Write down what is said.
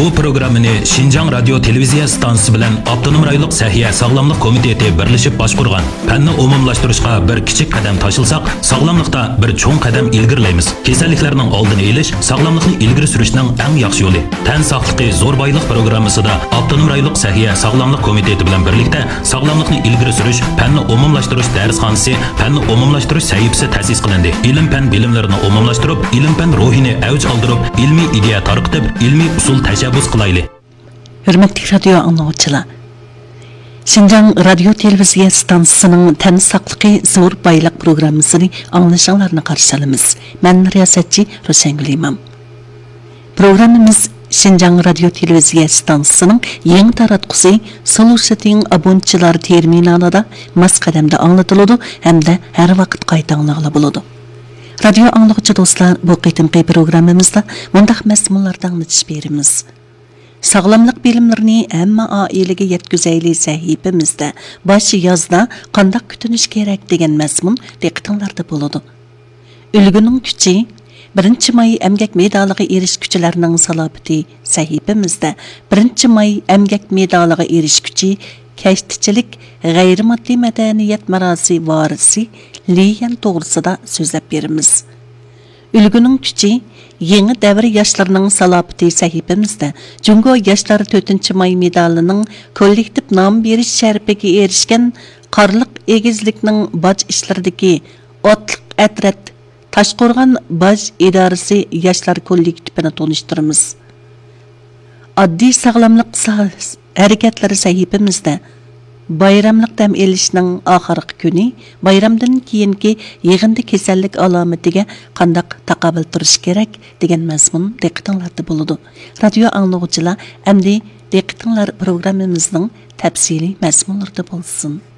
Bu programmani Şinjan Radio Televiziya stansiyasi bilan Avtonom rayonluq Sahiya Sog'lomlik komiteti birlashib boshqurgan. Fanni umumlashtirishga bir kichik qadam tashilsak, sog'lomlikda bir cho'ng qadam ilgirlaymiz. Kasalliklarning oldini olish, sog'lomlikni ilgari surishning eng yaxshi yo'li. Tan sog'ligi zo'r boylik programmasida Avtonom rayonluq Sahiya Sog'lomlik komiteti bilan birlikda sog'lomlikni ilgari surish, fanni umumlashtirish darsxonasi, fanni umumlashtirish sahifasi ta'sis qilindi. Ilm-fan bilimlarini umumlashtirib, ilm-fan ruhini avj oldirib, ilmiy ideya tarqitib, ilmiy usul tashabbus qilaylik. Hürmetli radyo anlayıcılar, Şinjan Radio Televiziya stansiyasining tan saqlıqı zo'r bayliq programmasini anglashinglarni qarshi olamiz. Men riyosatchi Roshangul Imam. Programmamiz Şinjan Radio Televiziya stansiyasining yangi taratqusi Solusiting abonchilar terminalida mas qadamda anglatiladi hamda har vaqt qayta anglag'ili bo'ladi. Radio anglag'uchi do'stlar, bu qitimqi programmamizda mundaq mazmunlardan anglatish beramiz. Sağlamlık bilimlerini hamma oilaga yetkazayli sahifamizda bosh yozda qanday kutinish kerak degan mazmun diqqatinglarda bo'ladi. Ulguning kuchi 1-may emgak medaliga erishuvchilarning salohiyati sahifamizda 1-may emgak medaliga erishuvchi kashtichilik g'ayrimaddiy madaniyat marasi varisi Liyan to'g'risida so'zlab beramiz. Ulguning kuchi Yeni davr yoshlarning salohiyati sahifamizda Jungo yoshlar 4-may medalining kollektiv nom berish sharafiga erishgan Qarliq egizlikning boj ishlaridagi otliq atrat Toshqo'rg'on boj idorasi yoshlar kollektivini tanishtiramiz. Oddiy sog'lomlik harakatlari sahifamizda bayramlik dam elishning oxirgi kuni bayramdan keyingi yig'inda kasallik alomatiga qanday taqobil turish kerak degan mazmun diqqatinglarda bo'ladi. Radio anglag'uchilar, endi diqqatinglar programmamizning tafsiliy mazmunlarida bo'lsin.